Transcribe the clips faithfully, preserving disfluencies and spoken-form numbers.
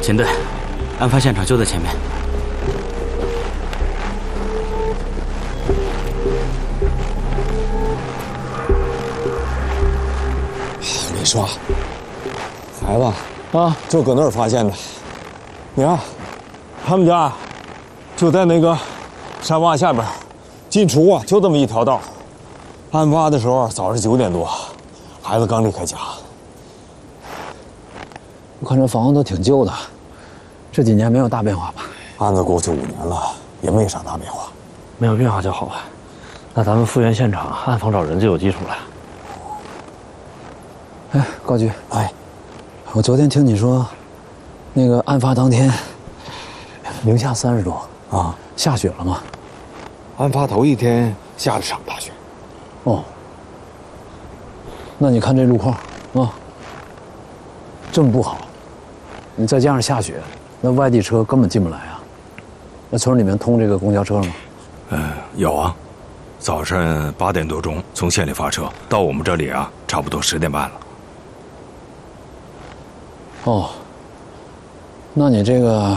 秦队，案发现场就在前面。 没刷，孩子啊，就搁那儿发现的。你看，他们家就在那个山洼下边，进出啊就这么一条道。案发的时候早上九点多，孩子刚离开家。 我看这房子都挺旧的，这几年没有大变化吧？ 案子过去五年了，也没啥大变化。 没有变化就好吧。那咱们复原现场，暗房找人就有基础了。 哎，高局， 哎， 我昨天听你说，那个案发当天零下三十度啊，下雪了吗？ 案发头一天下了场大雪。 哦，那你看这路况啊，这么不好，你再加上下雪，那外地车根本进不来啊。那村里面通这个公交车了吗？ 嗯，有啊，早晨八点多钟从县里发车到我们这里啊，差不多十点半了。 哦，那你这个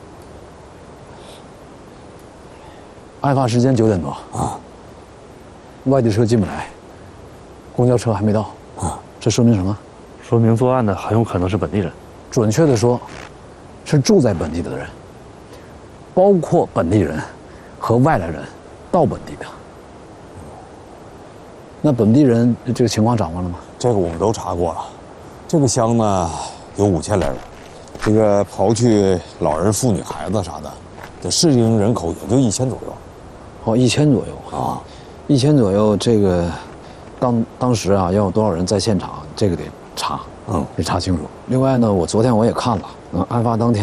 案发时间九点多啊，外地车进不来，公交车还没到啊，这说明什么？ 说明作案的很有可能是本地人。 准确的说，是住在本地的人，包括本地人和外来人到本地的。那本地人这个情况掌握了吗？ 这个我们都查过了，这个乡呢有五千来人，这个刨去老人、妇女、孩子啥的，这适应人口也就一千左右。 哦，一千左右啊，一千左右。这个当当时啊，要有多少人在现场，这个得查，嗯，得查清楚。另外呢，我昨天我也看了，嗯，案发当天。